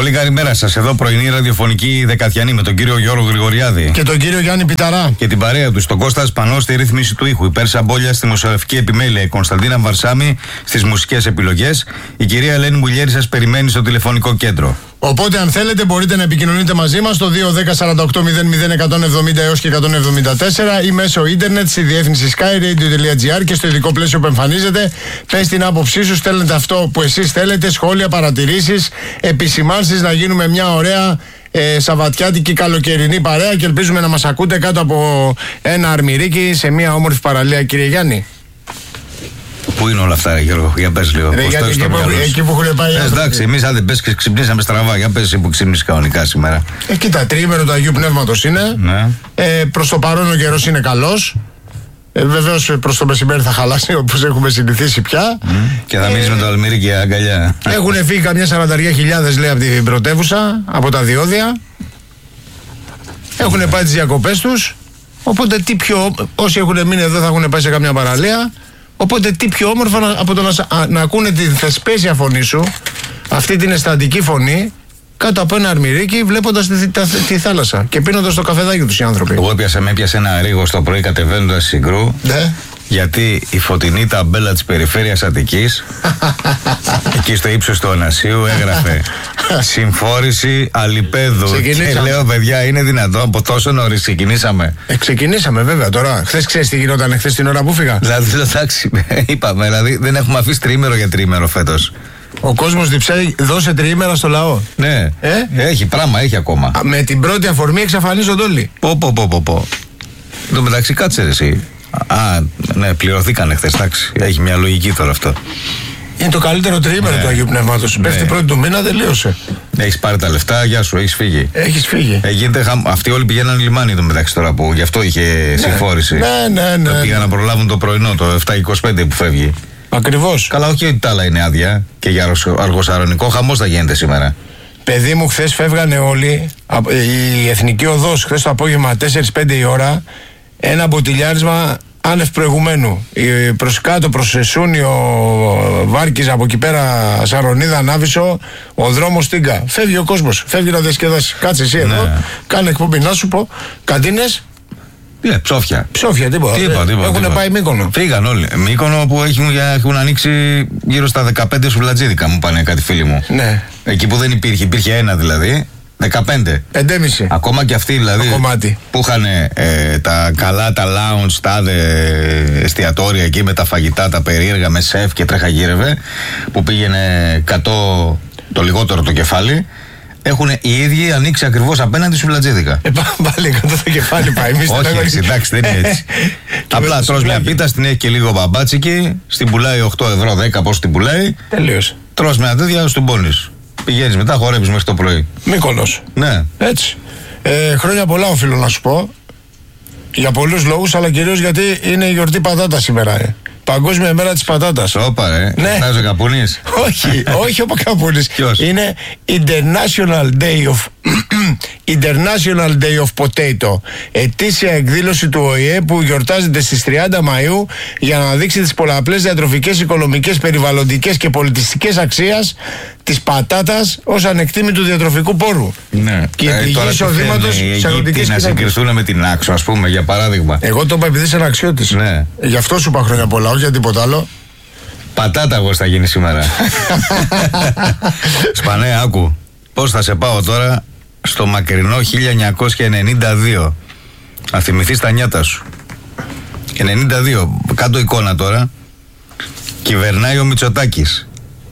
Πολύ καλημέρα σας. Εδώ πρωινή ραδιοφωνική δεκατιανή με τον κύριο Γιώργο Γρηγοριάδη και τον κύριο Γιάννη Πιταρά και την παρέα του, τον Κώστα Σπανό στη ρύθμιση του ήχου, η Πέρσα Μπόλια στη δημοσιογραφική επιμέλεια, η Κωνσταντίνα Βαρσάμι στις μουσικές επιλογές, η κυρία Ελένη Μουλιέρη σας περιμένει στο τηλεφωνικό κέντρο. Οπότε, αν θέλετε, μπορείτε να επικοινωνείτε μαζί μας στο 210-48-00-170 έως και 174 ή μέσω ίντερνετ στη διεύθυνση skyradio.gr και στο ειδικό πλαίσιο που εμφανίζεται. Πες την άποψή σου, στέλνετε αυτό που εσείς θέλετε, σχόλια, παρατηρήσεις, επισημάνσεις, να γίνουμε μια ωραία σαββατιάτικη καλοκαιρινή παρέα και ελπίζουμε να μας ακούτε κάτω από ένα αρμυρίκι σε μια όμορφη παραλία, κύριε Γιάννη. Πού είναι όλα αυτά, Γιώργο, για πες λίγο. Εκεί που έχουν πάει. Εντάξει, εμείς άντε πες και ξυπνήσαμε στραβά. Για πες που ξύπνησες κανονικά σήμερα. Κοίτα, τριήμερο του Αγίου Πνεύματος είναι. Ναι. Προς το παρόν ο καιρός είναι καλός. Βεβαίως προς το μεσημέρι θα χαλάσει όπως έχουμε συνηθίσει πια. Και θα μείνεις με το αλμύρι και αγκαλιά. Έχουν φύγει καμιά 40.000 λέει από την πρωτεύουσα, από τα διόδια. Έχουν πάει τις διακοπές τους. Οπότε όσοι έχουν μείνει εδώ θα έχουν πάει σε καμιά παραλία. Οπότε τι πιο όμορφα από το να ακούνε τη θεσπέσια φωνή σου, αυτή την αισθαντική φωνή, κάτω από ένα αρμυρίκι, βλέποντας τη θάλασσα και πίνοντας το καφεδάκι τους οι άνθρωποι. Εγώ με έπιασε ένα ρίγο το πρωί κατεβαίνοντας Συγκρού. Ναι. Γιατί η φωτεινή ταμπέλα της περιφέρειας Αττικής, εκεί στο ύψος του Ωνασίου, έγραφε συμφόρηση Αλιπέδου. Και λέω, παιδιά, είναι δυνατόν από τόσο νωρίς ξεκινήσαμε? Ξεκινήσαμε βέβαια τώρα. Χθες ξέρεις τι γινόταν χθες την ώρα που φύγα? Δηλαδή, εντάξει, είπαμε, δηλαδή δεν έχουμε αφήσει τριήμερο για τριήμερο φέτος. Ο κόσμος διψάει, δώσε τριήμερα στο λαό. Ναι, έχει πράγμα, έχει ακόμα. Με την πρώτη αφορμή εξαφανίζονται όλοι. Πω. Εν τω μεταξύ, κάτσε εσύ. Ναι, πληρωθήκανε χθες, εντάξει. Έχει μια λογική τώρα αυτό. Είναι το καλύτερο τριήμερο του Αγίου Πνεύματος. Πέφτει πρώτη του μήνα, τελείωσε. Έχεις πάρει τα λεφτά, γεια σου, έχεις φύγει. Αυτοί όλοι πηγαίνανε λιμάνι το μεταξύ τώρα που γι' αυτό είχε συμφόρηση. Ναι. Πήγαν να προλάβουν το πρωινό, το 7:25 που φεύγει. Ακριβώς. Καλά, όχι ότι τα άλλα είναι άδεια και για αργοσαρωνικό χαμός θα γίνεται σήμερα. Παιδί μου, χθες φεύγανε όλοι. Η Εθνική Οδός χθες το απόγευμα 4-5 η ώρα. Ένα μποτιλιάρισμα άνευ προηγουμένου. Προς κάτω, προς Σούνιο, Βάρκης, από εκεί πέρα Σαρονίδα, Ανάβησο, ο δρόμος Τίγκα. Φεύγει ο κόσμος, φεύγει να διασκεδάσει. Κάτσε εσύ εδώ, κάνε εκπομπή. Να σου πω, καντίνες. Ψόφια. Τίποτα. Έχουν πάει Μύκονο. Φύγαν όλοι. Μύκονο που έχουν ανοίξει γύρω στα 15 σουβλατζίδικα, μου πάνε κάτι φίλοι μου. Ναι. Εκεί που δεν υπήρχε ένα δηλαδή. 15. 5,5. Ακόμα και αυτοί δηλαδή που είχαν τα καλά, τα lounge, τα εστιατόρια εκεί με τα φαγητά, τα περίεργα, με σεφ και τρέχα γύρευε, που πήγαινε 100 το λιγότερο το κεφάλι. Έχουν οι ίδιοι ανοίξει ακριβώς απέναντι σου βλατζίδικα. Πάλι 100 το κεφάλι πάει. Όχι, εντάξει, δεν είναι έτσι. Απλά τρως μια πίτα, στην έχει και λίγο μπαμπάτσικι, στην πουλάει 8 ευρώ, 10 πώς την πουλάει. Τελείωσε. Τρως μια τέτοια, στον πόνεις. Πηγαίνεις μετά, χορεύεις μέχρι το πρωί. Μύκονος. Ναι. Έτσι. Χρόνια πολλά οφείλω να σου πω. Για πολλούς λόγους, αλλά κυρίως γιατί είναι η γιορτή πατάτα σήμερα. Παγκόσμια ημέρα της πατάτας. Όπα, ναι. Φτάζει ο Καπούνης. όχι ο Καπούνης. Ποιος? Είναι International Day of Potato. Ετήσια εκδήλωση του ΟΗΕ που γιορτάζεται στις 30 Μαΐου για να δείξει τις πολλαπλές διατροφικές, οικονομικές, περιβαλλοντικές και πολιτιστικές αξίες της πατάτας ως ανεκτήμητου διατροφικού πόρου. Ναι. Και η πηγή εισοδήματος της αγροτικής να συγκριθούν με την Άξο, ας πούμε, για παράδειγμα. Εγώ το είπα επειδή είσαι αξιώτης. Ναι. Γι' αυτό σου είπα χρόνια πολλά, όχι για τίποτα άλλο. Πατάτα εγώ θα γίνει σήμερα. Σπανέ, άκου. Πώς θα σε πάω τώρα στο μακρινό 1992. Να θυμηθείς τα νιάτα σου. 92. Κάτω εικόνα τώρα. Κυβερνάει ο Μητσοτάκης.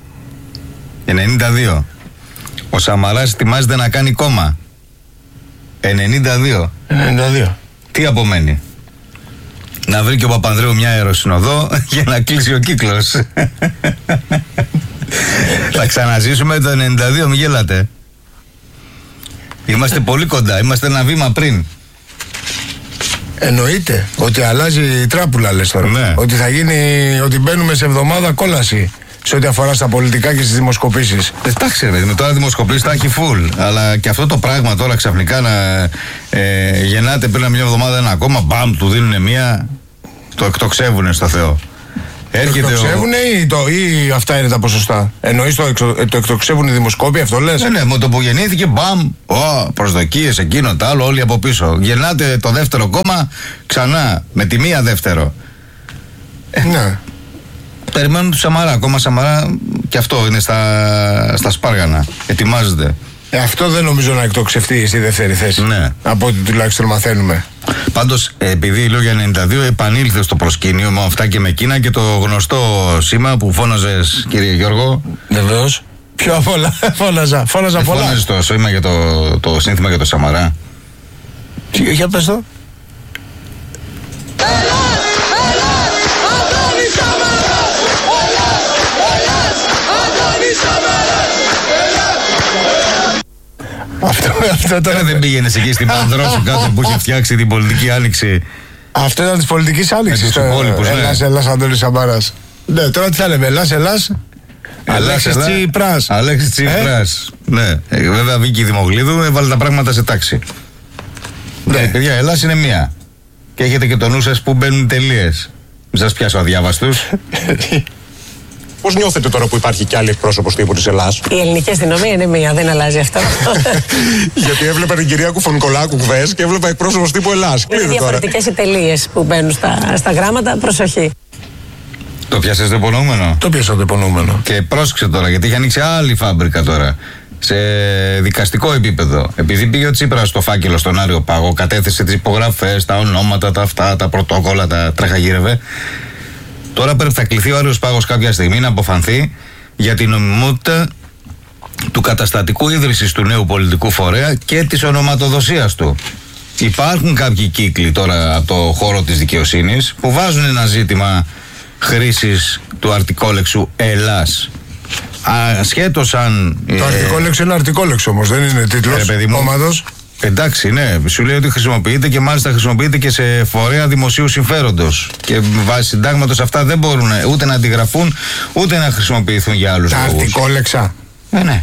92. Ο Σαμαράς ετοιμάζεται να κάνει κόμμα. 92. Τι απομένει? Να βρει και ο Παπανδρέου μια αεροσυνοδό για να κλείσει ο κύκλος. Θα ξαναζήσουμε το 92, μην γελάτε. Είμαστε πολύ κοντά, είμαστε ένα βήμα πριν. Εννοείται ότι αλλάζει η τράπουλα, λες τώρα. Ναι. Ότι θα γίνει, ότι μπαίνουμε σε εβδομάδα κόλαση σε ό,τι αφορά στα πολιτικά και στις δημοσκοπήσεις. Εντάξει, ρε παιδί, τώρα δημοσκοπήσεις τα έχει full. Αλλά και αυτό το πράγμα τώρα ξαφνικά να γεννάται πριν από μια εβδομάδα ένα κόμμα, μπαμ, του δίνουν μία, το εκτοξεύουνε στο Θεό. Το εκτοξεύουν ή αυτά είναι τα ποσοστά? Εννοείς το εκτοξεύουν οι δημοσκόποι, αυτό λες? Ναι, με το που γεννήθηκε, μπαμ, προσδοκίες, εκείνο, το άλλο, όλοι από πίσω. Γεννάτε το δεύτερο κόμμα, ξανά, με τη μία δεύτερο. Ναι. Περιμένουν του Σαμαρά, ακόμα Σαμαρά, και αυτό είναι στα σπάργανα. Ετοιμάζεται. Αυτό δεν νομίζω να εκτοξευτεί στη δεύτερη θέση. Ναι. Από ό,τι τουλάχιστον μαθαίνουμε. Πάντως, επειδή η Λόγια 92 επανήλθε στο προσκήνιο με αυτά και με εκείνα και το γνωστό σήμα που φώναζες, κύριε Γιώργο. Βεβαίως. Πιο απ' όλα. Φώναζα πολλά. Φώναζες το σήμα για το σύνθημα για το Σαμαρά. Για πες το. Αυτό τώρα δεν πήγαινες εκεί στην Πανδρόσου κάτω που είχε φτιάξει την πολιτική άνοιξη. Αυτό ήταν της πολιτικής άνοιξης. Ελλάς Αντώνης Σαμαράς. Ναι, τώρα τι θα λέμε, Ελλάς. Αλέξης Τσίπρας. Αλέξης Τσίπρας. Ναι, βέβαια βγήκε η Δημογλίδου, έβαλε τα πράγματα σε τάξη. Ναι, παιδιά, Ελλάς είναι μία. Και έχετε και το νου σας που μπαίνουν τελείες. Μην σας πιάσω αδιάβαστους. Πώς νιώθετε τώρα που υπάρχει κι άλλη εκπρόσωπος τύπου της Ελλάς? Η ελληνική αστυνομία είναι μία, δεν αλλάζει αυτό. Γιατί έβλεπα την κυρία Κουφονικολάκου χθες και έβλεπα εκπρόσωπος τύπου Ελλάς. Είναι διαφορετικές οι τελείες που μπαίνουν στα γράμματα, προσοχή. Το πιάσες το υπονοούμενο? Το πιάσα το υπονοούμενο. Και πρόσεξε τώρα, γιατί έχει ανοίξει άλλη φάμπρικα τώρα. Σε δικαστικό επίπεδο. Επειδή πήγε ο Τσίπρας στο φάκελο στον Άριο Πάγο, κατέθεσε τις υπογραφές, τα ονόματα, τα αυτά, τα πρωτόκολλα, τα τρέχαγύρευε. Τώρα θα κληθεί ο Άριος Πάγος κάποια στιγμή να αποφανθεί για την νομιμότητα του καταστατικού ίδρυσης του νέου πολιτικού φορέα και της ονοματοδοσίας του. Υπάρχουν κάποιοι κύκλοι τώρα από το χώρο της δικαιοσύνης που βάζουν ένα ζήτημα χρήσης του αρτικόλεξου Ελλάς. Ασχέτως αν... Το αρτικόλεξο είναι αρτικόλεξο όμως, δεν είναι τίτλος κόμματος. Εντάξει, ναι, σου λέει ότι χρησιμοποιείται και μάλιστα χρησιμοποιείται και σε φορέα δημοσίου συμφέροντος. Και βάσει συντάγματος αυτά δεν μπορούν ούτε να αντιγραφούν ούτε να χρησιμοποιηθούν για άλλους λόγους. Τα αρτικόλεξα. Ναι.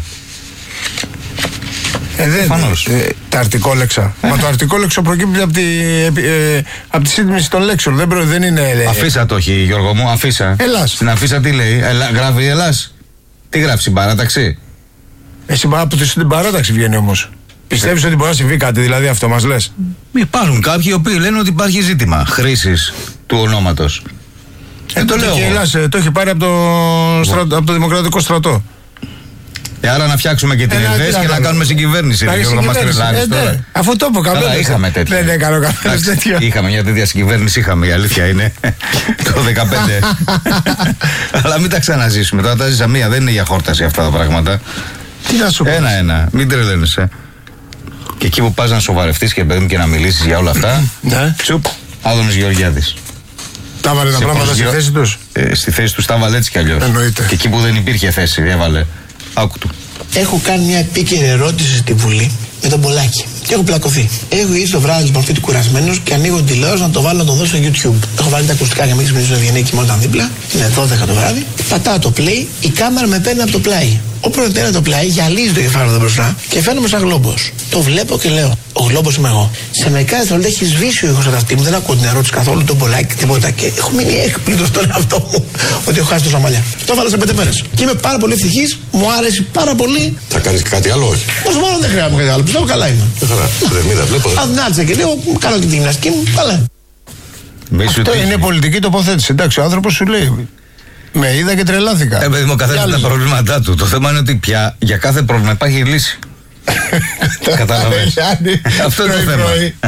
Τα αρτικόλεξα. Μα το αρτικόλεξο προκύπτει από τη σύντμηση των λέξεων. Δεν είναι. Αφίσα το έχει, Γιώργο μου, αφίσα. Ελλάς. Στην αφίσα τι λέει, γράφει Ελλάς. Τι γράφει, συμπαράταξη? Από την παράταξη βγαίνει όμως. Πιστεύεις ότι μπορεί να συμβεί κάτι, δηλαδή αυτό μας λες? Υπάρχουν κάποιοι οι οποίοι λένε ότι υπάρχει ζήτημα χρήσης του ονόματος. Το λέω. Και Ελλάς το έχει πάρει από το Δημοκρατικό Στρατό. Άρα να φτιάξουμε και την ΕΔΕΣ και να κάνουμε συγκυβέρνηση. Αφού το πω κανένα. Είχαμε τέτοια. Δεν έκανα κανένα τέτοιο. Είχαμε μια τέτοια συγκυβέρνηση, η αλήθεια είναι. Το 2015. Αλλά μην τα ξαναζήσουμε. Τώρα τα ζήσα μία, δεν είναι για χόρταση αυτά τα πράγματα. Τι να σου πω. Ένα-ένα, μην τρελαίνεσαι. Και εκεί που πας να σοβαρευτείς και να μιλήσεις για όλα αυτά, τσουπ, Άδωνης Γεωργιάδης. Τα βάλε τα πράγματα στη θέση τους. Στη θέση τους τα βάλε έτσι κι αλλιώς. Εννοείται. Και εκεί που δεν υπήρχε θέση, έβαλε. Άκου του. Έχω κάνει μια επίκαιρη ερώτηση στη Βουλή με τον Πολάκη. Και έχω πλακωθεί. Έχω γυρίσει το βράδυ λοιπόν σπίτι κουρασμένος και ανοίγω την τηλεόραση να το βάλω να το δώσω στο YouTube. Έχω βάλει τα ακουστικά για να μην ξυπνήσω το Ευγενή κοιμόταν δίπλα. Είναι 12 το βράδυ. Πατάω το play, η κάμερα με παίρνει από το πλάι. Όποτε παίρνει το πλάι, γυαλίζει το κεφάλι εδώ μπροστά και φαίνομαι σαν γλόμπος. Το βλέπω και λέω: ο γλόμπος είμαι εγώ. Σε μερικά δευτερόλεπτα έχει σβήσει ο ήχος από τα αυτή μου, δεν ακούω την ερώτηση καθόλου, τον Πολάκη, τίποτα. Και έχω μείνει έκπληκτο στον εαυτό μου ότι έχω χάσει τόσα μαλλιά. Το έβαλα σε 5 μέρες. Και είμαι πάρα πολύ ευτυχής, μου άρεσε πάρα πολύ. Θα κάνεις και κάτι άλλο, όχι? Όσο μόνο δεν χρειάζεται κάτι άλλο, πιστεύω καλά είμαι. Αν και λέω, κάνω και τη γυμναστική μου, καλά. Αυτό είναι πολιτική τοποθέτηση. Εντάξει, ο άνθρωπος σου λέει: με είδα και τρελάθηκα. Παιδί μου, ο καθένας τα προβλήματά του. Το θέμα είναι ότι πια για κάθε πρόβλημα υπάρχει λύση. Κατάλαβες. Αυτό είναι το θέμα.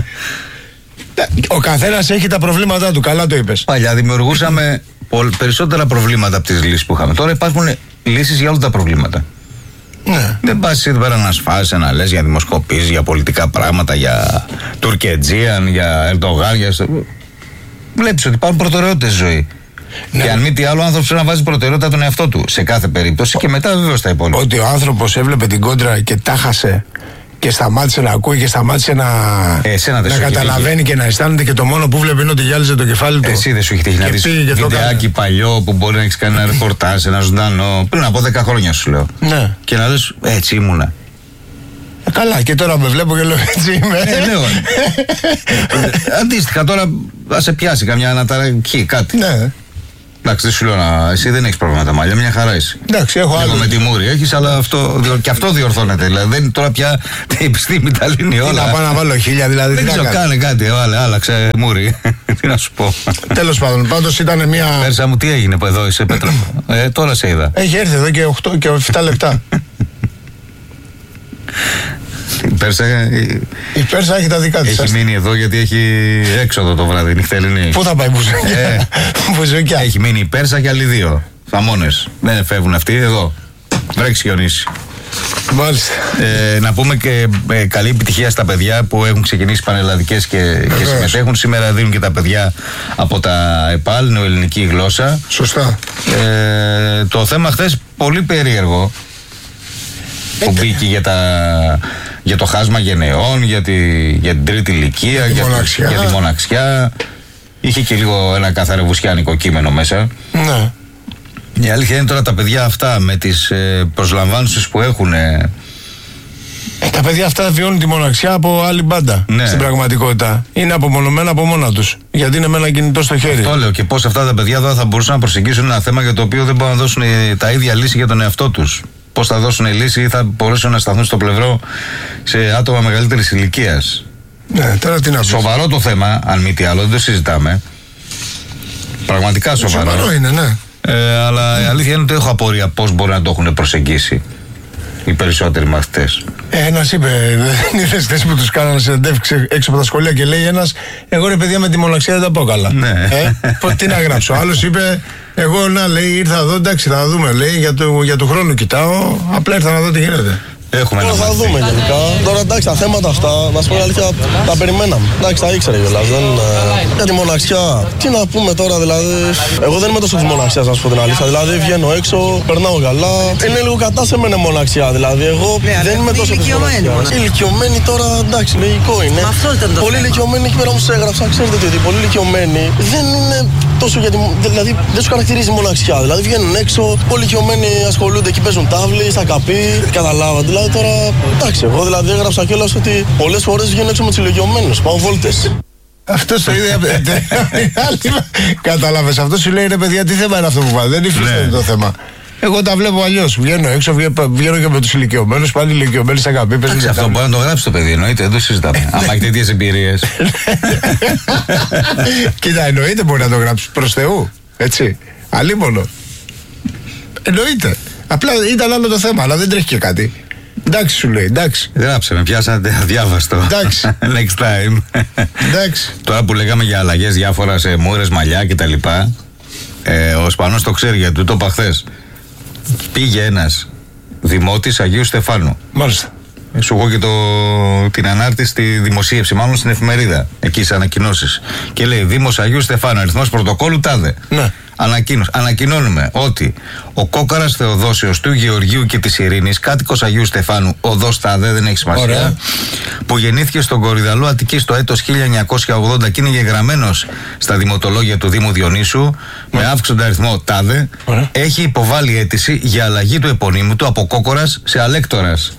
Ο καθένας έχει τα προβλήματά του, καλά το είπες. Παλιά δημιουργούσαμε περισσότερα προβλήματα από τις λύσεις που είχαμε. Τώρα υπάρχουν λύσεις για όλα τα προβλήματα. Ναι. Δεν πας εδώ πέρα να σφάζεσαι, να λες για δημοσκοπήσεις, για πολιτικά πράγματα, για Τουρκετζίαν, για Ερντογάν. Βλέπεις ότι υπάρχουν προτεραιότητες στη ζωή. Ναι. Και αν μη τι άλλο, ο άνθρωπος πρέπει να βάζει προτεραιότητα τον εαυτό του σε κάθε περίπτωση και μετά βεβαίως τα υπόλοιπα. Ότι ο άνθρωπος έβλεπε την κόντρα και τάχασε και σταμάτησε να ακούει και σταμάτησε να καταλαβαίνει και να αισθάνεται και το μόνο που βλέπει είναι ότι γυάλιζε το κεφάλι του. Εσύ δεν σου έχει τύχει να δεις βιντεάκι παλιό που μπορεί να έχεις κάνει ένα ρεπορτάζ, ένα ζωντανό, πριν από 10 χρόνια σου λέω. Ναι. Και να λες έτσι ήμουνα. Καλά, και τώρα με βλέπω και λέω έτσι είμαι. Λέω. Αντίστοιχα τώρα θα σε πιάσει καμιά αναταραχή, κάτι. Ναι. Εντάξει, δεν σου λέω εσύ δεν έχεις πρόβλημα με τα μαλλιά, μια χαρά είσαι. Εντάξει, έχω άλλο. Με τη μούρη έχεις, αλλά και αυτό διορθώνεται. Δηλαδή δεν είναι τώρα πια η επιστήμη τα λύνει όλα. Να πάω να βάλω 1000 δηλαδή. Δεν ξέρω, κάνε κάτι, άλλαξε μούρη. Τι να σου πω. Τέλος πάντων, πάντως ήταν μια. Πέρσα μου, τι έγινε εδώ, είσαι Πέτρα. Τώρα σε είδα. Έχει έρθει εδώ και 8 και 7 λεπτά. Η Πέρσα έχει τα δικά της. Έχει μείνει εδώ γιατί έχει έξοδο το βράδυ, νυχτερινή. Πού θα πάει μπουζούκια. Έχει μείνει η Πέρσα και άλλοι 2 θαμώνες. Δεν φεύγουν αυτοί εδώ. Βρέξει χιονίσει. Μάλιστα. Να πούμε και καλή επιτυχία στα παιδιά που έχουν ξεκινήσει πανελλαδικές και συμμετέχουν. Σήμερα δίνουν και τα παιδιά από τα ΕΠΑΛ, νεοελληνική γλώσσα. Σωστά. Το θέμα χθες πολύ περίεργο που μπήκε για το χάσμα γενεών, για την τρίτη ηλικία, για τη μοναξιά. Είχε και λίγο ένα καθαρεβουσιάνικο κείμενο μέσα. Ναι. Η αλήθεια είναι τώρα τα παιδιά αυτά με τις προσλαμβάνσεις που έχουν. Τα παιδιά αυτά βιώνουν τη μοναξιά από άλλη μπάντα. Ναι. Στην πραγματικότητα. Είναι απομονωμένα από μόνα τους. Γιατί είναι με ένα κινητό στο χέρι. Αυτό λέω, και πώς αυτά τα παιδιά εδώ θα μπορούσαν να προσεγγίσουν ένα θέμα για το οποίο δεν μπορούν να δώσουν τα ίδια λύση για τον εαυτό τους. Πώς θα δώσουν λύση ή θα μπορούσαν να σταθούν στο πλευρό σε άτομα μεγαλύτερης ηλικίας. Ναι, τώρα τι να πω. Σοβαρό το θέμα, αν μη τι άλλο, δεν το συζητάμε. Πραγματικά σοβαρό. Σοβαρό είναι, ναι. Αλλά η αλήθεια είναι ότι έχω απορία πώς μπορεί να το έχουν προσεγγίσει οι περισσότεροι μαθητές. Ένας είπε, δεν είδες χθες που τους κάνανε συνεντεύξει έξω από τα σχολεία και λέει ένας, εγώ ρε παιδιά με τη μοναξιά δεν τα πω καλά. Ναι. Τι να γράψω. Άλλος είπε, εγώ να λέει ήρθα εδώ, εντάξει θα δούμε, λέει για του χρόνου κοιτάω, απλά ήρθα να δω τι γίνεται. Έχουμε Τώρα θα δούμε γενικά. Τώρα εντάξει, τα θέματα αυτά, να σου πω αλήθεια, τα περιμέναμε. Εντάξει, τα ήξερε κιόλας. Για τη μοναξιά, τι να πούμε τώρα δηλαδή. Εγώ δεν είμαι τόσο τη μοναξιά, να σου πω την αλήθεια. Δηλαδή βγαίνω έξω, περνάω καλά. Είναι λίγο κατά σε μένα μοναξιά. Δηλαδή, εγώ δεν είμαι τόσο τη μοναξιά. Ηλικιωμένοι τώρα, εντάξει, λογικό είναι. Πολύ ηλικιωμένοι εκεί πέρα μου σε έγραψα, ξέρετε τι, πολύ ηλικιωμένοι δεν είναι τόσο γιατί. Δηλαδή δεν σου χαρακτηρίζει μοναξιά. Δηλαδή βγαίνουν έξω, πολύ ηλικιωμένοι ασχολούνται εκεί, παίζουν τάβλη, στα καπί, καταλάβατε. Δηλαδή τώρα, εντάξει, εγώ δηλαδή έγραψα κιόλας ότι πολλές φορές βγαίνω έξω με τους ηλικιωμένους, πάω βόλτες. Αυτό το είδε. Κατάλαβες, αυτό σου λέει ρε παιδιά, τι θέμα είναι αυτό που πάει. Δεν υφίσταται το θέμα. Εγώ τα βλέπω αλλιώς. Βγαίνω έξω, βγαίνω και με τους ηλικιωμένους, πάλι ηλικιωμένοι στα καπί. Αυτό μπορεί να το γράψει το παιδί, εννοείται, δεν το συζητάμε. Αν έχει τέτοιες εμπειρίες. Κοίτα, εννοείται μπορεί να το γράψει προς Θεού. Έτσι. Αλίμονο. Εννοείται. Απλά ήταν άλλο το θέμα, αλλά δεν τρέχει και κάτι. Εντάξει σου λέει, εντάξει. Γράψε με, πιάσατε αδιάβαστο. Εντάξει. Next time. Εντάξει. Τώρα που λέγαμε για αλλαγές διάφορα σε μούρες, μαλλιά κτλ. Ο Σπανός το ξέρει γιατί το είπα χθες. Πήγε ένας δημότης Αγίου Στεφάνου. Μάλιστα. Σου έχω και την ανάρτηση στη δημοσίευση, μάλλον στην εφημερίδα, εκεί σε ανακοινώσεις. Και λέει Δήμος Αγίου Στεφάνου, αριθμός πρωτοκόλλου τάδε. Ναι. Ανακοινώνουμε ότι ο Κόκαρας Θεοδόσιος του Γεωργίου και της Ειρήνης, κάτοικος Αγίου Στεφάνου, οδός τάδε, δεν έχει σημασία. Ωραία. Που γεννήθηκε στον Κορυδαλό Αττικής το έτος 1980 και είναι γεγραμμένος στα δημοτολόγια του Δήμου Διονύσου, με αύξοντα αριθμό τάδε. Ωραία. Έχει υποβάλει αίτηση για αλλαγή του επωνύμου του από Κόκορας σε Αλέκτορας.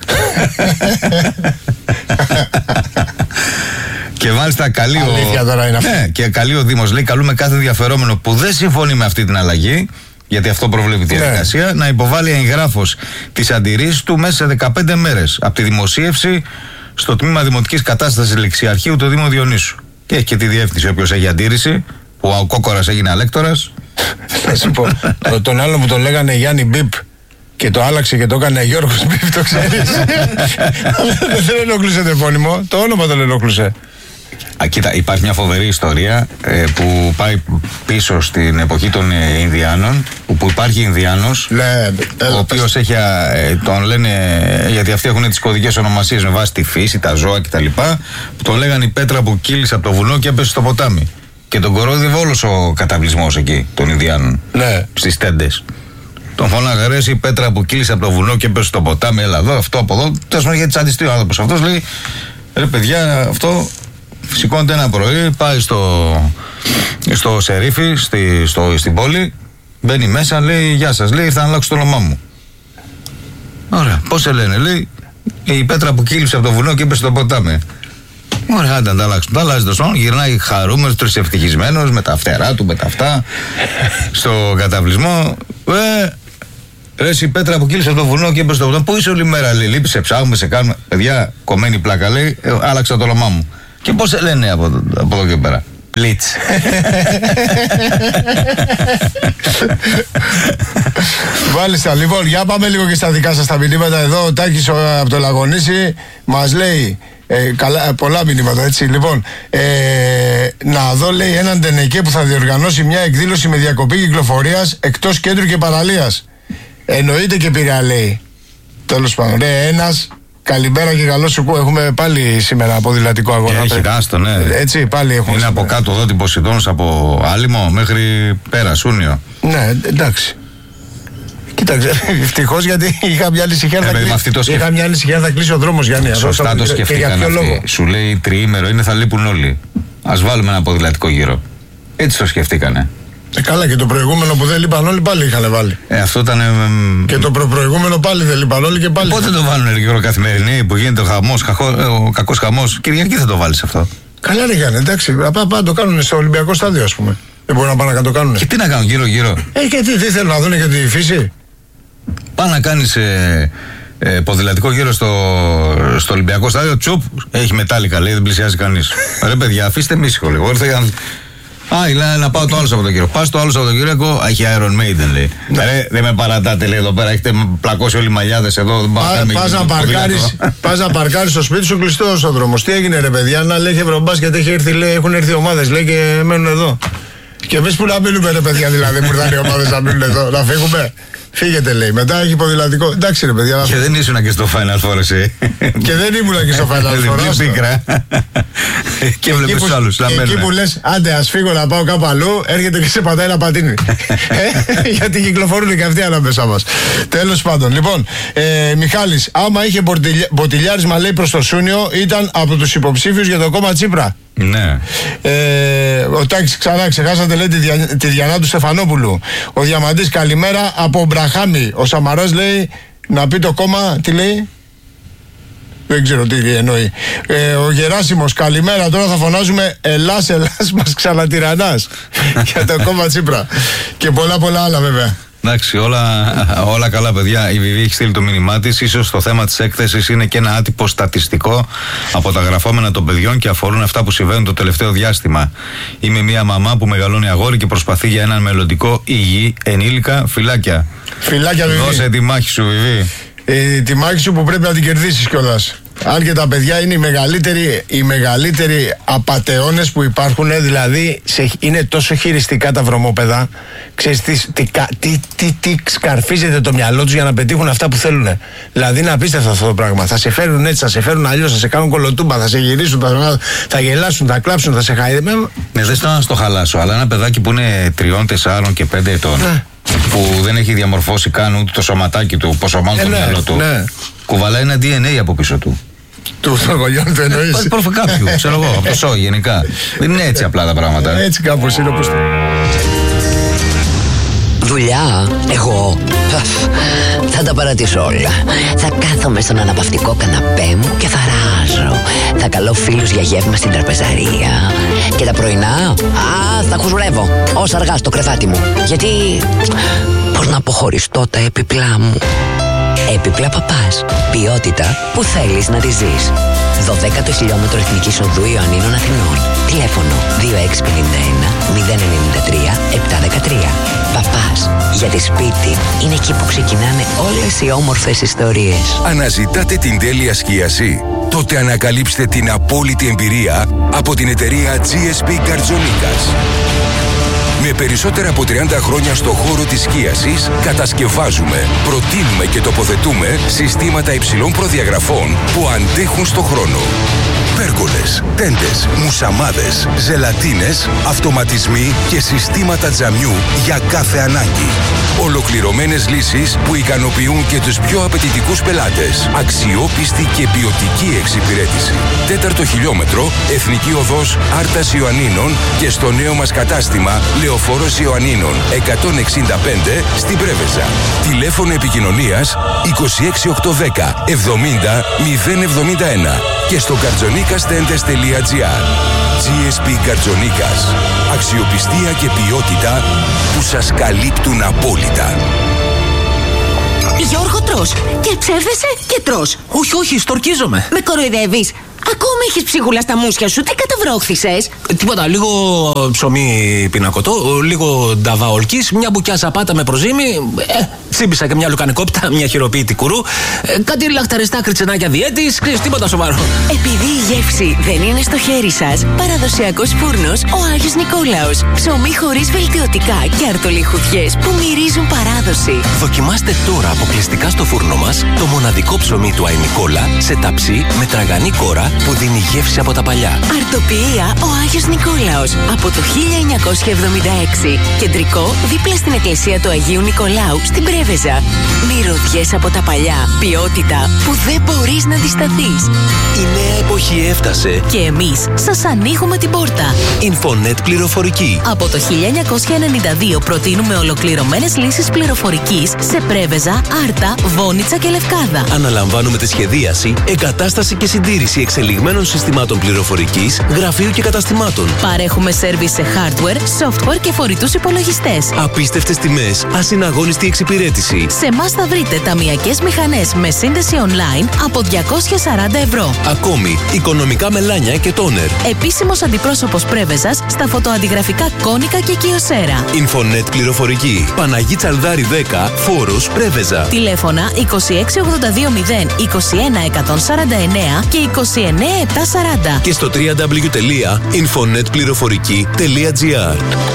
Και μάλιστα καλεί και καλεί ο Δήμος, λέει, καλούμε κάθε ενδιαφερόμενο που δεν συμφωνεί με αυτή την αλλαγή, γιατί αυτό προβλέπει τη διαδικασία, να υποβάλει εγγράφος τις αντιρρήσεις του μέσα σε 15 μέρες από τη δημοσίευση στο τμήμα Δημοτικής Κατάστασης Ληξιαρχείου του Δήμου Διονύσου. Και έχει και τη διεύθυνση όποιος έχει αντίρρηση, που ο Κόκορας έγινε Αλέκτορας. Θα σου πω, τον άλλο που τον λέγανε Γιάννη Μπιπ και το άλλαξε και το έκανε Γιώργος Μπιπ, το ξέρεις. Δεν ενόχλησε το επώνυμο, το όνομα τον ενόχλησε. Κοίτα, υπάρχει μια φοβερή ιστορία που πάει πίσω στην εποχή των Ινδιάνων, όπου υπάρχει Ινδιάνος, ο οποίος έχει, τον λένε, γιατί αυτοί έχουν τις κωδικές ονομασίες με βάση τη φύση, τα ζώα κτλ. Που τον λέγανε η πέτρα που κύλησε από το βουνό και έπεσε στο ποτάμι. Και τον κορόιδευε όλος ο καταβλισμός εκεί των Ινδιάνων, στις τέντες. Τον φωνάγα, ρε, η πέτρα που κύλησε από το βουνό και έπεσε στο ποτάμι, έλα εδώ, αυτό από εδώ. Τέλος, γιατί τσαντιστεί ο άνθρωπος αυτός, λέει, ρε παιδιά, αυτό. Σηκώνεται ένα πρωί, πάει στο σερίφι, στην πόλη, μπαίνει μέσα, λέει γεια σας, λέει ήρθα να αλλάξω το όνομά μου. Ωραία, πώς σε λένε, λέει η πέτρα που κύλησε από το βουνό και είπε στο ποτάμι. Ωραία, άντε να τα αλλάξουν. Τα αλλάζει το σώμα, γυρνάει χαρούμενος, τρισευτυχισμένος, με τα φτερά του, με τα αυτά, στο καταβλισμό. Ρε, η Πέτρα που κύλησε από το βουνό και είπε στο βουνό, πού είσαι όλη μέρα, λέει, λείπει, σε ψάχνουμε, σε κάνουμε. Παιδιά, κομμένη πλάκα, λέει, άλλαξα το όνομά μου. Και πώς σε λένε από εδώ και πέρα? Πλίτς. Μάλιστα, λοιπόν, για πάμε λίγο και στα δικά σας τα μηνύματα. Εδώ ο Τάκης από το Λαγονήσι μας λέει πολλά μηνύματα, έτσι. Λοιπόν, να δω, λέει, έναν τενεκέ που θα διοργανώσει μια εκδήλωση με διακοπή κυκλοφορίας εκτός κέντρου και παραλίας. Εννοείται και Πειραιά, λέει. Τέλος πάντων, ένας. Καλημέρα και καλό σου που έχουμε πάλι σήμερα ποδηλατικό αγώνα. Έχει κάστο, ναι. Έτσι, πάλι έχουμε. Είναι σήμερα από κάτω εδώ την Ποσειδώνος, από Άλυμο μέχρι πέρα, Σούνιο. Ναι, εντάξει. Κοίταξε, ευτυχώς γιατί είχα μια ανησυχία θα κλείσει ο δρόμος, Γιάννη. Σωστά το σκεφτήκαν αυτοί. Σου λέει τριήμερο είναι, θα λείπουν όλοι. Ας βάλουμε ένα ποδηλατικό γύρο. Έτσι το σκεφτήκανε. Καλά, και το προηγούμενο που δεν λείπαν όλοι πάλι είχαν βάλει. Αυτό ήταν. Και το προηγούμενο πάλι δεν λείπαν όλοι και πάλι. Πότε το βάλουν γύρω καθημερινή που γίνεται ο χαμός, ο κακός χαμός? Κυριακή θα το βάλεις αυτό. Καλά, ρε Γιάννη, εντάξει. Πάνε το κάνουν στο Ολυμπιακό στάδιο, ας πούμε. Δεν μπορεί να πάνε να το κάνουν. Και τι να κάνουν γύρω-γύρω? Και τι θέλουν να δουν για τη φύση. Πάνε να κάνεις ποδηλατικό γύρο στο Ολυμπιακό στάδιο. Τσουπ, έχει μετάλλικα, λέει, δεν πλησιάζει κανείς. Ρε παιδιά, αφήστε με ήσυχο λίγο. Λέει να πάω το άλλο Σαββατοκύριακο. Πας το άλλο Σαββατοκύριακο, έχει Iron Maiden, λέει. Ρε, δεν με παρατάτε, λέει, εδώ πέρα. Έχετε πλακώσει όλοι οι μαλλιάδες εδώ. Πας να παρκάρεις στο σπίτι σου κλειστό στον δρόμο. Τι έγινε, ρε παιδιά? Να λέει Ευρωμπάσκετ, έχουν έρθει ομάδες, λέει, και μένουν εδώ. Και εμείς που να μείνουμε, ρε παιδιά, δηλαδή, που ήρθαν οι ομάδες να μείνουν εδώ, να φύγουμε. Φύγετε, λέει. Μετά έχει ποδηλατικό. Εντάξει, ρε παιδιά. Και δεν ήσουν και στο Final Four, εσύ. Και δεν ήμουν και στο Final Four. Πίκρα. Και βλέπεις τους άλλους. Εκεί που λες, άντε, ας φύγω να πάω κάπου αλλού, έρχεται και σε πατάει ένα πατίνι. Γιατί κυκλοφορούν και αυτοί ανάμεσά μας. Τέλος πάντων. Λοιπόν, Μιχάλης, άμα είχε μποτιλιάρισμα, λέει, προς το Σούνιο, ήταν από τους υποψήφιους για το κόμμα Τσίπρα. Ναι. Ο Τάκης, ξανά ξεχάσατε, λέει, τη Διανά του Στεφανόπουλου. Ο Διαμαντής, καλημέρα από Μπραχάμι. Ο Σαμαράς, λέει, να πει το κόμμα, τι λέει? Δεν ξέρω τι εννοεί. Ο Γεράσιμος, καλημέρα. Τώρα θα φωνάζουμε Ελλάς, Ελλάς, μας ξανατυραννάς. Για το κόμμα Τσίπρα. Και πολλά άλλα, βέβαια. Εντάξει, όλα καλά, παιδιά. Η Βιβί έχει στείλει το μήνυμά της. Ίσως το θέμα της έκθεσης είναι και ένα άτυπο στατιστικό από τα γραφόμενα των παιδιών και αφορούν αυτά που συμβαίνουν το τελευταίο διάστημα. Είμαι μια μαμά που μεγαλώνει αγόρι και προσπαθεί για έναν μελλοντικό υγιή ενήλικα. Φιλάκια. Φιλάκια, Βιβί. Δώσε τη μάχη σου, Βιβί. Τη μάχη σου που πρέπει να την κερδίσεις κιόλας. Αν και τα παιδιά είναι οι μεγαλύτεροι απατεώνες που υπάρχουν, δηλαδή είναι τόσο χειριστικά τα βρωμόπεδα. Ξέρεις τι σκαρφίζεται το μυαλό τους για να πετύχουν αυτά που θέλουν. Δηλαδή είναι απίστευτο αυτό το πράγμα. Θα σε φέρουν έτσι, θα σε φέρουν αλλιώς, θα σε κάνουν κολοτούμπα, θα σε γυρίσουν, θα γελάσουν, θα κλάψουν, θα σε χαϊδεύουν. Ναι, δεν θέλω να στο χαλάσω, αλλά ένα παιδάκι που είναι 3, 4 και 5 ετών. Ναι. Που δεν έχει διαμορφώσει καν ούτε το σωματάκι του, πόσο μάλλον το μυαλό του. Ναι. Κουβαλάει ένα DNA από πίσω του. Του γονιών του εννοείς? Κάποιου, ξέρω εγώ, από το σώμα γενικά. Δεν είναι έτσι απλά τα πράγματα. Έτσι κάπως είναι όπως. Δουλειά, εγώ θα τα παρατήσω όλα. Θα κάθομαι στον αναπαυτικό καναπέ μου και θα ράζω. Θα καλώ φίλους για γεύμα στην τραπεζαρία. Και τα πρωινά, θα χουζουρεύω όσα αργά στο κρεβάτι μου. Γιατί πώς να αποχωριστώ τα έπιπλά μου? Έπιπλα Παπάς. Ποιότητα που θέλεις να τη ζεις. 12ο χιλιόμετρο Εθνικής Οδού Ιωαννίνων Αθηνών. Τηλέφωνο 2651-093-713. Παπάς. Γιατί σπίτι είναι εκεί που ξεκινάνε όλες οι όμορφες ιστορίες. Αναζητάτε την τέλεια σκίαση? Τότε ανακαλύψτε την απόλυτη εμπειρία από την εταιρεία GSP Καρτζονίκας. Με περισσότερα από 30 χρόνια στο χώρο της σκίασης, κατασκευάζουμε, προτείνουμε και τοποθετούμε συστήματα υψηλών προδιαγραφών που αντέχουν στο χρόνο. Πέργολες, τέντες, μουσαμάδες, ζελατίνες, αυτοματισμοί και συστήματα τζαμιού για κάθε ανάγκη. Ολοκληρωμένες λύσεις που ικανοποιούν και τους πιο απαιτητικούς πελάτες. Αξιόπιστη και ποιοτική εξυπηρέτηση. 4ο χιλιόμετρο, Εθνική Οδός Άρτας Ιωαννίνων και στο νέο μας κατάστημα Λεωφόρος Ιωαννίνων 165 στην Πρέβεζα. Τηλέφωνο επικοινωνίας 26810 70 071 και στο kartzonikastentes.gr. GSP Kartzonikas. Αξιοπιστία και ποιότητα που σας καλύπτουν απόλυτα. Γιώργο, τρως και ψεύδεσαι και τρως. Όχι, στορκίζομαι. Με κοροϊδεύεις? Ακόμα έχεις ψίχουλα στα μουσια σου, τι καταβρόχθησες? Τίποτα, λίγο ψωμί πινακωτό, λίγο νταβά ολκής, μια μπουκιά ζαπάτα με προζύμι, τσίμπησα και μια λουκανικόπιτα, μια χειροποίητη κουρού, κάτι λαχταριστά κριτσενάκια διέτης, τίποτα σοβαρό. Επειδή η γεύση δεν είναι στο χέρι σας, παραδοσιακός φούρνος ο Άγιος Νικόλαος. Ψωμί χωρίς βελτιωτικά και αρτολιχουδιές που μυρίζουν παράδοση. Δοκιμάστε τώρα αποκλειστικά στο φούρνο μας το μοναδικό ψωμί του Άι Νικόλα σε ταψί με τραγανή κόρα που δίνει γεύση από τα παλιά. Αρτοποιία ο Άγιος Νικόλαος από το 1976. Κεντρικό δίπλα στην εκκλησία του Αγίου Νικολάου στην Πρέβεζα. Μυρωδιές από τα παλιά. Ποιότητα που δεν μπορείς να αντισταθείς. Η νέα εποχή έφτασε Και εμείς σας ανοίγουμε την πόρτα. Infonet πληροφορική. Από το 1992 προτείνουμε ολοκληρωμένες λύσεις πληροφορικής σε Πρέβεζα, Άρτα, Βόνιτσα και Λευκάδα. Αναλαμβάνουμε τη σχεδίαση, εγκατάσταση και συντήρηση εξελιγμένων συστημάτων πληροφορικής, γραφείου και καταστημάτων. Παρέχουμε σέρβις σε hardware, software και φορητούς υπολογιστές. Απίστευτες τιμές, ασυναγώνιστη εξυπηρέτηση. Σε εμάς θα βρείτε ταμειακές μηχανές με σύνδεση online από 240 ευρώ. Ακόμη, οικονομικά μελάνια και τόνερ. Επίσημος αντιπρόσωπος Πρέβεζας στα φωτοαντιγραφικά Κόνικα και Κιοσέρα. Infonet πληροφορική. Παναγί Τσαλδάρη 10, Φόρος, Πρέβεζα. Τηλέφωνα 26820 21 149 και 29 740. Και στο www.infonetpleηροφορική.gr.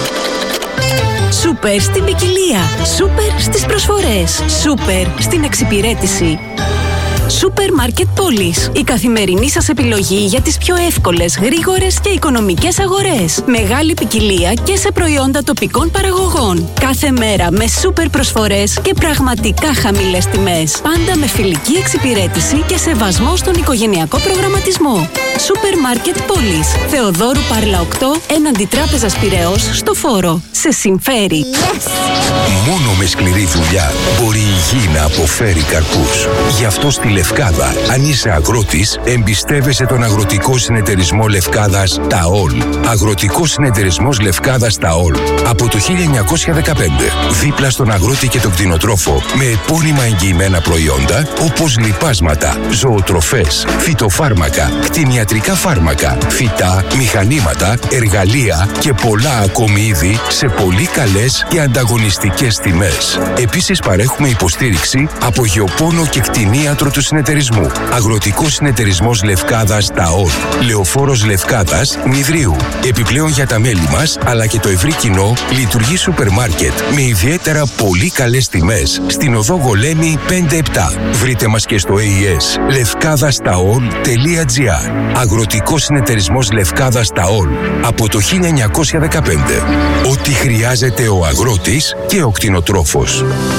Σούπερ στην ποικιλία. Σούπερ στις προσφορές. Σούπερ στην εξυπηρέτηση. Σούπερ Μάρκετ Πόλης. Η καθημερινή σας επιλογή για τις πιο εύκολες, γρήγορες και οικονομικές αγορές. Μεγάλη ποικιλία και σε προϊόντα τοπικών παραγωγών. Κάθε μέρα με σούπερ προσφορές και πραγματικά χαμηλές τιμές. Πάντα με φιλική εξυπηρέτηση και σεβασμό στον οικογενειακό προγραμματισμό. Σούπερ Μάρκετ Πόλης. Θεοδόρου Πάρλα 8, έναντι Τράπεζας Πειραιώς, στο Φόρο. Σε συμφέρει. Μόνο με σκληρή δουλειά μπορεί η γη να αποφέρει καρπούς. Γι' αυτό στη Λευκάδα, αν είσαι αγρότης, εμπιστεύεσαι τον Αγροτικό Συνεταιρισμό Λευκάδας ΤΑΟΛ. Αγροτικός Συνεταιρισμός Λευκάδας ΤΑΟΛ. Από το 1915, δίπλα στον αγρότη και τον κτηνοτρόφο, με επώνυμα εγγυημένα προϊόντα όπως λιπάσματα, ζωοτροφές, φυτοφάρμακα, κτηνιατρικά φάρμακα, φυτά, μηχανήματα, εργαλεία και πολλά ακόμη είδη σε πολύ καλές και ανταγωνιστικές τιμές. Επίσης παρέχουμε υποστήριξη από γεωπόνο και κτηνίατρο του συνεταιρισμού. Αγροτικός Συνεταιρισμός Λευκάδας ΤΑΟΛ. Λεωφόρος Λευκάδας Μηδρίου. Επιπλέον για τα μέλη μας αλλά και το ευρύ κοινό λειτουργεί σούπερ μάρκετ με ιδιαίτερα πολύ καλές τιμές στην οδό Γολέμη 5-7. Βρείτε μας και στο AES levkadastaol.gr. Αγροτικός Συνεταιρισμός Λευκάδας ΤΑΟΛ από το 1915. Ό,τι χρειάζεται ο αγρότης και ο κτηνοτρόφος.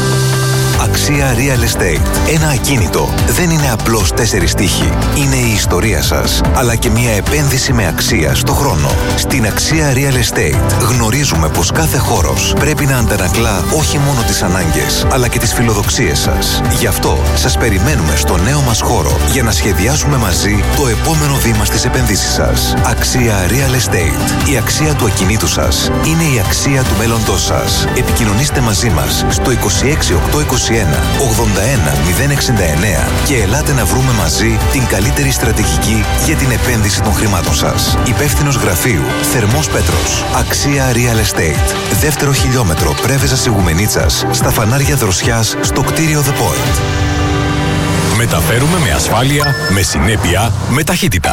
Αξία Real Estate. Ένα ακίνητο δεν είναι απλώς 4 τοίχοι. Είναι η ιστορία σας, αλλά και μια επένδυση με αξία στο χρόνο. Στην Αξία Real Estate γνωρίζουμε πως κάθε χώρος πρέπει να αντανακλά όχι μόνο τις ανάγκες, αλλά και τις φιλοδοξίες σας. Γι' αυτό σας περιμένουμε στο νέο μας χώρο για να σχεδιάσουμε μαζί το επόμενο βήμα στις επενδύσεις σας. Αξία Real Estate. Η αξία του ακινήτου σας είναι η αξία του μέλλοντός σας. Επικοινωνήστε μαζί μας στο 26821 81 069 και ελάτε να βρούμε μαζί την καλύτερη στρατηγική για την επένδυση των χρημάτων σας. Υπεύθυνος γραφείου Θερμός Πέτρος. Αξία Real Estate. Δεύτερο χιλιόμετρο Πρέβεζας Ιγουμενίτσας, στα φανάρια Δροσιάς, στο κτίριο The Point. Μεταφέρουμε με ασφάλεια, με συνέπεια, με ταχύτητα.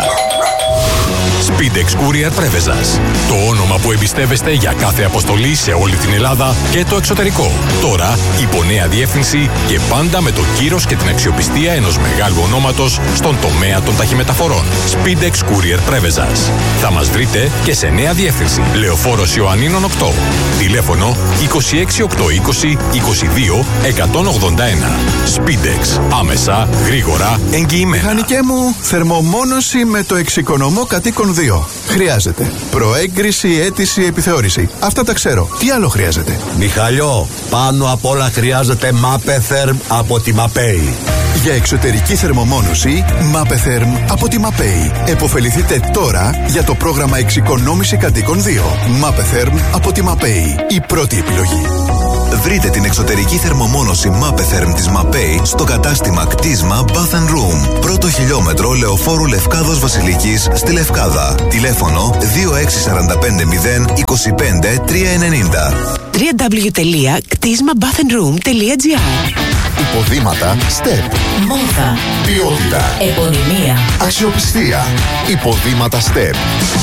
Speedex Courier Πρέβεζας. Το όνομα που εμπιστεύεστε για κάθε αποστολή σε όλη την Ελλάδα και το εξωτερικό. Τώρα υπό νέα διεύθυνση και πάντα με το κύρος και την αξιοπιστία ενός μεγάλου ονόματος στον τομέα των ταχυμεταφορών. Speedex Courier Πρέβεζας. Θα μας βρείτε και σε νέα διεύθυνση. Λεωφόρος Ιωαννίνων 8. Τηλέφωνο 26820 22 181. Speedex. Άμεσα, γρήγορα, εγγυημένα. Μηχανικέ μου, θερμομόνωση με το εξοικονομώ κατοίκον 2. Χρειάζεται προέγκριση, αίτηση, επιθεώρηση. Αυτά τα ξέρω. Τι άλλο χρειάζεται? Μιχαλιό, πάνω απ' όλα χρειάζεται Mapetherm από τη Mapei. Για εξωτερική θερμομόνωση, Mapetherm από τη Mapei. Εποφεληθείτε τώρα για το πρόγραμμα εξοικονόμηση κατοίκων 2. Mapetherm από τη Mapei. Η πρώτη επιλογή. Βρείτε την εξωτερική θερμομόνωση Mapetherm της Mapei στο κατάστημα κτίσμα Bath & Room. Πρώτο χιλιόμετρο Λεωφόρου Λευκάδος Βασιλικής στη Λευκάδα. Τηλέφωνο 26450 25 390. www.ktismabathandroom.gr. Υποδήματα STEP. Μόδα. Ποιότητα. Επωνυμία. Αξιοπιστία. Υποδήματα STEP.